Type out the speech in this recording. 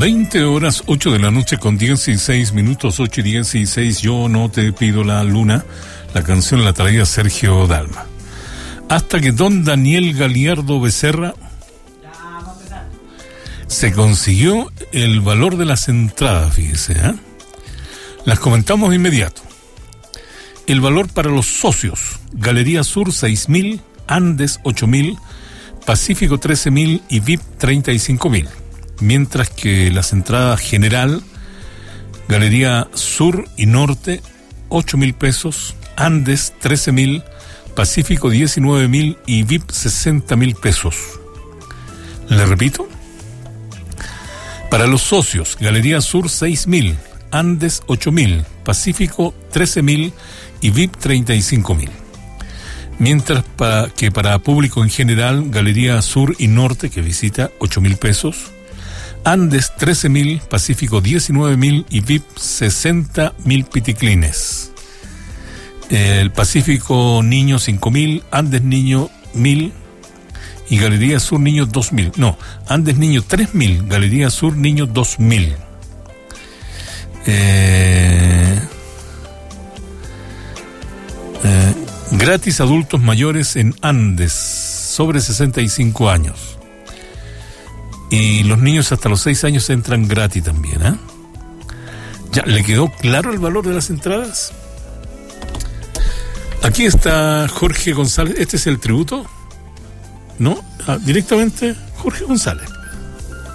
20 horas, 8 de la noche con 16 minutos, 8 y 16. Yo no te pido la luna. La canción la traía Sergio Dalma. Hasta que don Daniel Galiardo Becerra se consiguió el valor de las entradas, fíjese, ¿eh? Las comentamos de inmediato. El valor para los socios: Galería Sur 6.000, Andes 8.000, Pacífico 13.000 y VIP 35.000. Mientras que las entradas general, Galería Sur y Norte 8.000 pesos, Andes 13.000, Pacífico 19.000 y VIP 60.000 pesos. Le repito. Para los socios, Galería Sur 6.000, Andes 8.000, Pacífico 13.000 y VIP 35.000. Mientras que para público en general, Galería Sur y Norte, que visita, 8.000 pesos, Andes 13.000, Pacífico 19.000 y VIP 60.000 piticlines. El Pacífico Niño 5.000, Andes Niño 1.000 y Galería Sur Niño 2.000. No, Andes Niño 3.000, Galería Sur Niño 2.000. Gratis adultos mayores en Andes, sobre 65 años. Y los niños hasta los 6 años entran gratis también, ¿eh? ¿Ya le quedó claro el valor de las entradas? Aquí está Jorge González. ¿Este es el tributo? ¿No? Directamente Jorge González.